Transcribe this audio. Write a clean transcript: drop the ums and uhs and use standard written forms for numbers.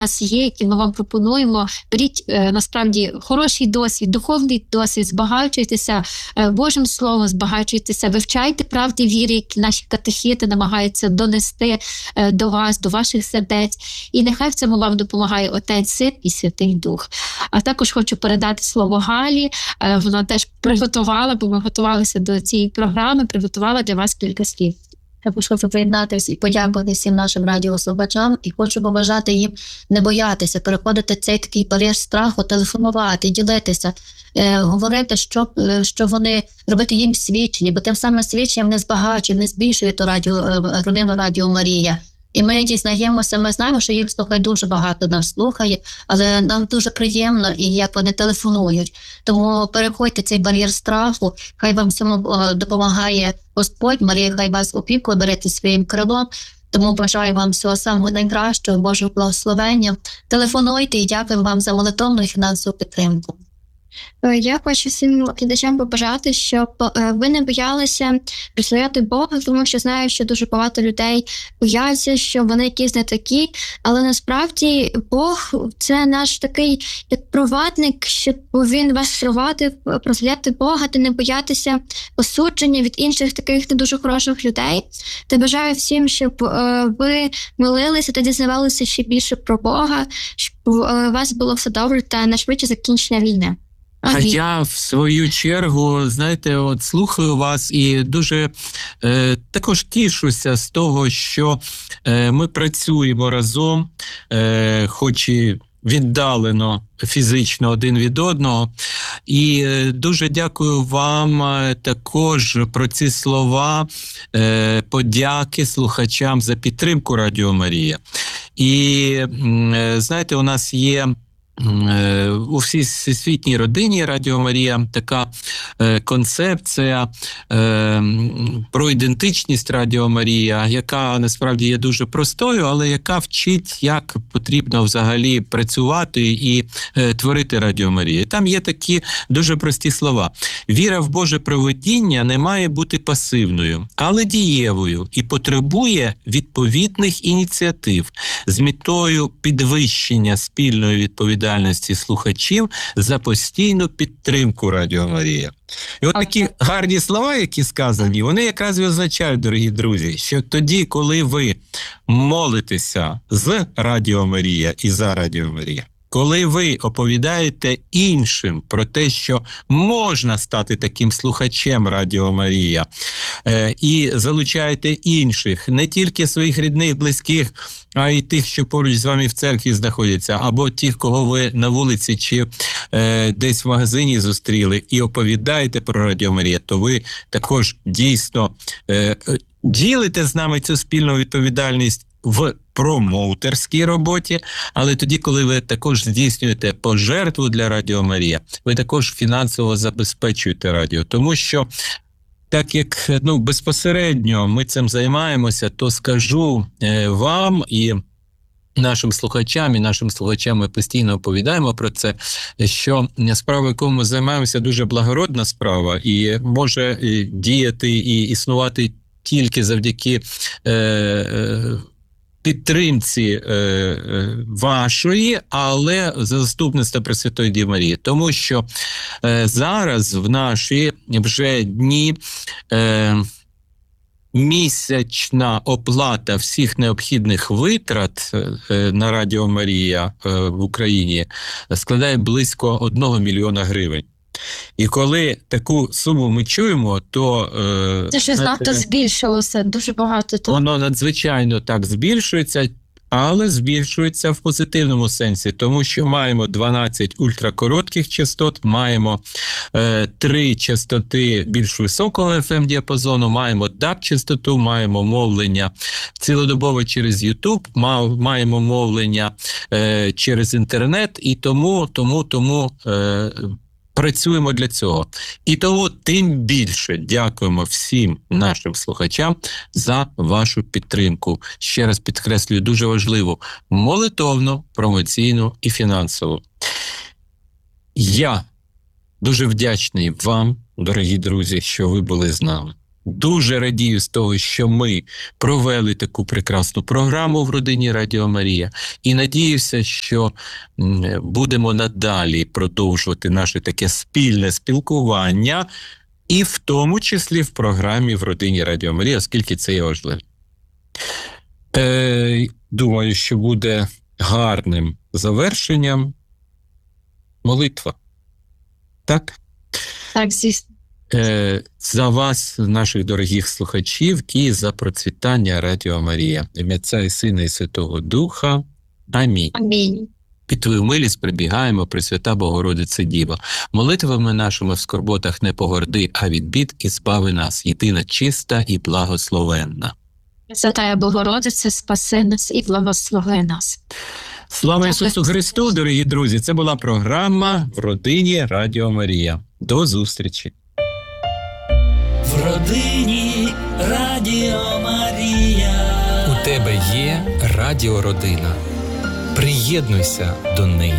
нас є, які ми вам пропонуємо. Беріть насправді хороший досвід, духовний досвід, збагачуйтеся Божим Словом, збагачуйтеся, вивчайте правди віри, які наші катехети намагаються донести до вас, до ваших сердець. І нехай в цьому вам допомагає Отець, Син і Святий Дух. А також хочу передати слово Галі. Вона теж приготувала, бо ми готувалися до цієї програми, приготувала для вас кілька слів. Я хочу приєднатися і подякувати всім нашим радіослухачам і хочу побажати їм не боятися, переходити цей такий бар'єр страху, телефонувати, ділитися, говорити, що вони, робити їм свідчення, бо тим самим свідченням не збагачує, не збільшує родину Радіо Марія. І ми дізнаємося, ми знаємо, що їх слухає дуже багато, нас слухає, але нам дуже приємно, і як вони телефонують. Тому переходьте цей бар'єр страху, хай вам цьому допомагає Господь, Марія, хай вас опікує, берете своїм крилом. Тому бажаю вам всього самого найкращого, Божого благословення. Телефонуйте і дякую вам за молитовну і фінансову підтримку. Я хочу всім глядачам побажати, щоб ви не боялися прославляти Бога, тому що знаю, що дуже багато людей бояться, що вони якісь не такі, але насправді Бог – це наш такий як провадник, щоб він вас провадив, прославляти Бога, та не боятися осудження від інших таких не дуже хороших людей. Та бажаю всім, щоб ви молилися та дізнавалися ще більше про Бога, щоб у вас було все добре та найшвидше закінчення війни. А я, в свою чергу, знаєте, от слухаю вас і дуже також тішуся з того, що ми працюємо разом, хоч і віддалено фізично один від одного. І дуже дякую вам також про ці слова подяки слухачам за підтримку Радіо Марія. І, знаєте, у нас є у всесвітній родині Радіо Марія така концепція про ідентичність Радіо Марія, яка насправді є дуже простою, але яка вчить, як потрібно взагалі працювати і творити Радіо Марія. Там є такі дуже прості слова. Віра в Боже провидіння не має бути пасивною, але дієвою і потребує відповідних ініціатив з метою підвищення спільної відповідальності слухачів за постійну підтримку Радіо Марія. І от такі гарні слова, які сказані, вони якраз і означають, дорогі друзі, що тоді, коли ви молитеся з Радіо Марія і за Радіо Марія, коли ви оповідаєте іншим про те, що можна стати таким слухачем Радіо Марія, і залучаєте інших, не тільки своїх рідних, близьких, а й тих, що поруч з вами в церкві знаходяться, або тих, кого ви на вулиці чи десь в магазині зустріли, і оповідаєте про Радіо Марія, то ви також дійсно ділите з нами цю спільну відповідальність в промоутерській роботі, але тоді, коли ви також здійснюєте пожертву для Радіо Марія, ви також фінансово забезпечуєте радіо. Тому що, так як безпосередньо ми цим займаємося, то скажу вам і нашим слухачам ми постійно оповідаємо про це, що справа, якою ми займаємося, дуже благородна справа і може діяти і існувати тільки завдяки підтримці вашої, але за заступництва Пресвятої Діви Марії. Тому що зараз в наші вже дні місячна оплата всіх необхідних витрат на Радіо Марія в Україні складає близько 1 мільйона гривень. І коли таку суму ми чуємо, то... Це щось надто збільшилося, дуже багато. Воно надзвичайно так збільшується, але збільшується в позитивному сенсі, тому що маємо 12 ультракоротких частот, маємо 3 частоти більш високого FM-діапазону, маємо DAB-частоту, маємо мовлення цілодобово через YouTube, маємо мовлення через інтернет, і тому працюємо для цього. І тому тим більше дякуємо всім нашим слухачам за вашу підтримку. Ще раз підкреслюю, дуже важливу молитовну, промоційну і фінансову. Я дуже вдячний вам, дорогі друзі, що ви були з нами. Дуже радію з того, що ми провели таку прекрасну програму в родині Радіо Марія. І надіюся, що будемо надалі продовжувати наше таке спільне спілкування, і в тому числі в програмі в родині Радіо Марія, оскільки це є важливо. Думаю, що буде гарним завершенням молитва. Так? Так, звісно. За вас, наших дорогих слухачів, і за процвітання Радіо Марія. Ім'я Отця і Сина і Святого Духа. Амінь. Амінь. Під Твою милість прибігаємо, Пресвята Богородице Діво. Молитвами нашими в скорботах не погорди, а від бід і збави нас, єдина чиста і благословенна. Святая Богородице, спаси нас і благослови нас. Слава Ісусу Христу, дорогі друзі! Це була програма в родині Радіо Марія. До зустрічі! В родині Радіо Марія. У тебе є радіородина. Приєднуйся до неї.